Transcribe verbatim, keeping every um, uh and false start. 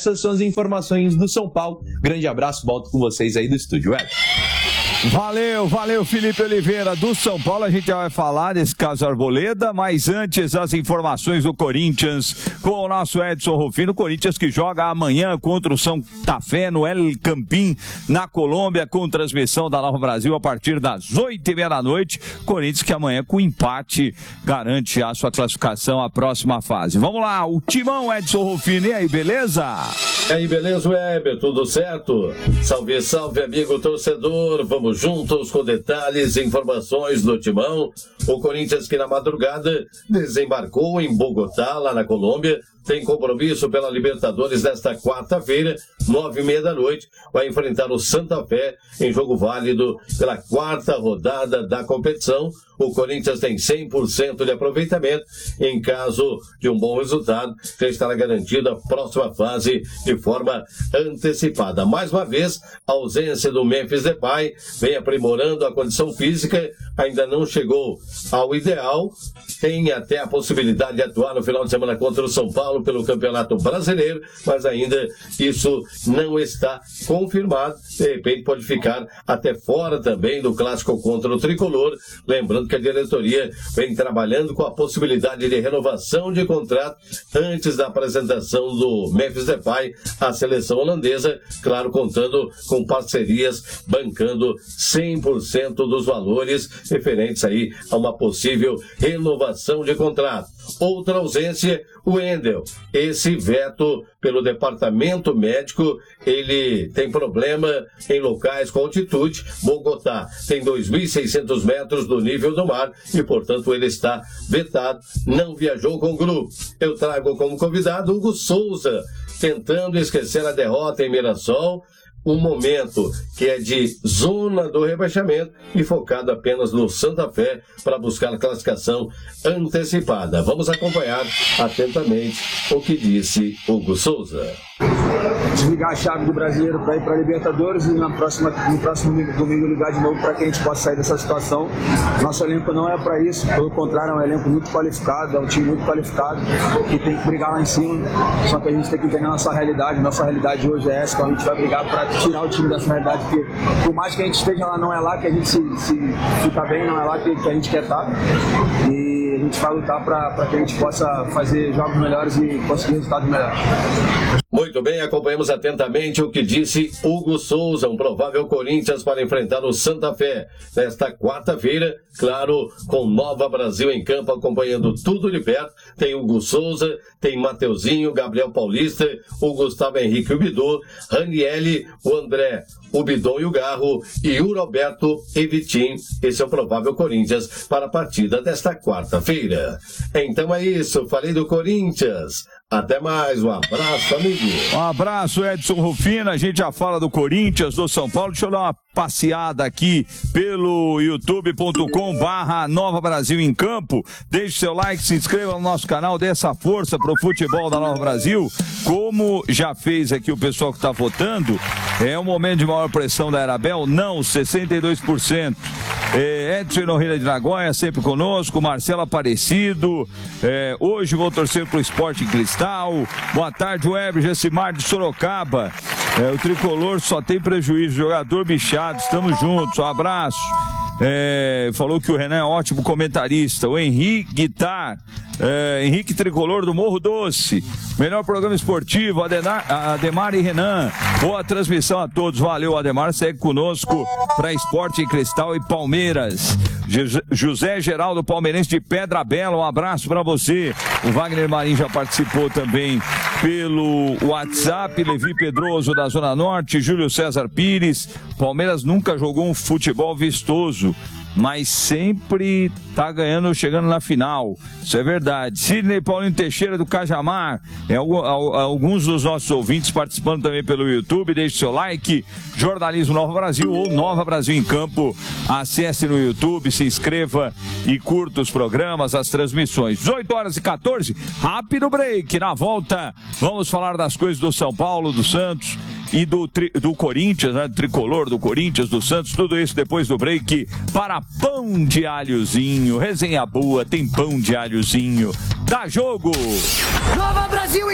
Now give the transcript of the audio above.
essas são as informações do São Paulo. Grande abraço, volto com vocês aí do estúdio. Web. Valeu, valeu, Felipe Oliveira. Do São Paulo a gente já vai falar desse caso Arboleda, mas antes as informações do Corinthians com o nosso Edson Rufino. Corinthians que joga amanhã contra o Santa Fé no El Campín, na Colômbia, com transmissão da Nova Brasil a partir das oito e meia da noite. Corinthians que amanhã com empate garante a sua classificação à próxima fase. Vamos lá, o timão Edson Rufino, e aí, beleza? E aí, beleza, Weber? Tudo certo? Salve, salve, amigo torcedor. Vamos juntos com detalhes e informações do timão. O Corinthians que na madrugada desembarcou em Bogotá, lá na Colômbia, tem compromisso pela Libertadores desta quarta-feira, nove e meia da noite, vai enfrentar o Santa Fé em jogo válido pela quarta rodada da competição. O Corinthians tem cem por cento de aproveitamento. Em caso de um bom resultado, já estará garantida a próxima fase de forma antecipada. Mais uma vez, a ausência do Memphis Depay vem aprimorando a condição física, ainda não chegou ao ideal, tem até a possibilidade de atuar no final de semana contra o São Paulo pelo Campeonato Brasileiro, mas ainda isso não está confirmado. De repente pode ficar até fora também do clássico contra o Tricolor. Lembrando que a diretoria vem trabalhando com a possibilidade de renovação de contrato antes da apresentação do Memphis Depay à seleção holandesa, claro, contando com parcerias, bancando cem por cento dos valores referentes aí a uma possível renovação de contrato. Outra ausência, o Wendel. Esse veto pelo departamento médico, ele tem problema em locais com altitude. Bogotá tem dois mil e seiscentos metros do nível do mar e, portanto, ele está vetado, não viajou com o grupo. Eu trago como convidado Hugo Souza, tentando esquecer a derrota em Mirassol, um momento que é de zona do rebaixamento e focado apenas no Santa Fé para buscar a classificação antecipada. Vamos acompanhar atentamente o que disse Hugo Souza. Desligar a chave do brasileiro para ir para a Libertadores e na próxima, no próximo domingo ligar de novo para que a gente possa sair dessa situação. Nosso elenco não é para isso, pelo contrário, é um elenco muito qualificado, é um time muito qualificado que tem que brigar lá em cima, só que a gente tem que entender a nossa realidade. Nossa realidade hoje é essa, então a gente vai brigar para tirar o time dessa realidade, porque por mais que a gente esteja lá, não é lá que a gente se, se fica bem, não é lá que, que a gente quer estar, e a gente vai lutar para que a gente possa fazer jogos melhores e conseguir resultados melhores. Muito bem, acompanhamos atentamente o que disse Hugo Souza, um provável Corinthians para enfrentar o Santa Fé nesta quarta-feira, claro, com Nova Brasil em campo, acompanhando tudo de perto. Tem Hugo Souza, tem Mateuzinho, Gabriel Paulista, o Gustavo Henrique Ubidô, Ranielli, o André, o Bidon e o Garro e o Roberto e Vitinho. Esse é o provável Corinthians para a partida desta quarta-feira. Então é isso, falei do Corinthians. Até mais, um abraço, amigo. Um abraço, Edson Rufino. A gente já fala do Corinthians, do São Paulo. Deixa eu dar uma passeada aqui pelo youtube ponto com barra Nova Brasil em Campo. Deixe seu like, se inscreva no nosso canal, dê essa força pro futebol da Nova Brasil. Como já fez aqui o pessoal que está votando, é um momento de maior pressão da Arabel? Não, sessenta e dois por cento. É, Edson Noreira de Nagoya sempre conosco, Marcelo Aparecido, é, hoje vou torcer pro Sport em Cristal. Boa tarde, Weber, Gessimar de Sorocaba. É, o tricolor só tem prejuízo, jogador bichado, estamos juntos, um abraço. É, falou que o Renan é ótimo comentarista. O Henrique Guitar, é, Henrique Tricolor do Morro Doce, melhor programa esportivo, Adenar, Ademar e Renan. Boa transmissão a todos, valeu. Ademar segue conosco para Esporte em Cristal e Palmeiras. José Geraldo Palmeirense de Pedra Bela, um abraço para você. O Wagner Marinho já participou também pelo WhatsApp. Levi Pedroso da Zona Norte, Júlio César Pires. Palmeiras nunca jogou um futebol vistoso, mas sempre tá ganhando, chegando na final. Isso é verdade. Sidney Paulinho Teixeira do Cajamar, é, alguns dos nossos ouvintes participando também pelo YouTube. Deixe seu like. Jornalismo Nova Brasil ou Nova Brasil em Campo. Acesse no YouTube, se inscreva e curta os programas, as transmissões. dezoito horas e quatorze, rápido break. Na volta, vamos falar das coisas do São Paulo, do Santos e do, tri, do Corinthians, né? Do tricolor, do Corinthians, do Santos, tudo isso depois do break para Pão de Alhozinho. Resenha boa, tem Pão de Alhozinho. Dá jogo! Nova Brasil!